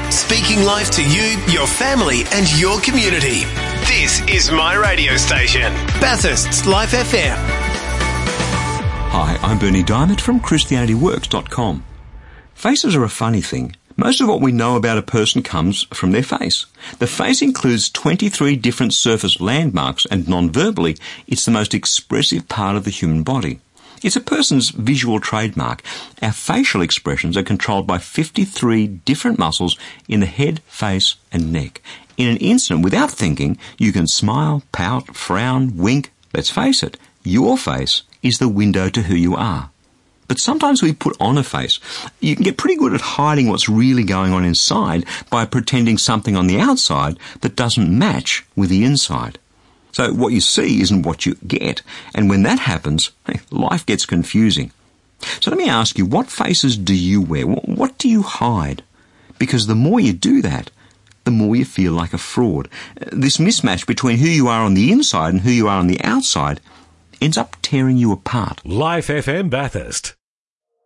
Speaking life to you, your family and your community. This is my radio station, Bathurst's Life FM. Hi, I'm Bernie Diamond from ChristianityWorks.com. Faces are a funny thing. Most of what we know about a person comes from their face. The face includes 23 different surface landmarks, and non-verbally, it's the most expressive part of the human body. It's a person's visual trademark. Our facial expressions are controlled by 53 different muscles in the head, face and neck. In an instant, without thinking, you can smile, pout, frown, wink. Let's face it, your face is the window to who you are. But sometimes we put on a face. You can get pretty good at hiding what's really going on inside by pretending something on the outside that doesn't match with the inside. So what you see isn't what you get, and when that happens, life gets confusing. So let me ask you, what faces do you wear? What do you hide? Because the more you do that, the more you feel like a fraud. This mismatch between who you are on the inside and who you are on the outside ends up tearing you apart. Life FM Bathurst.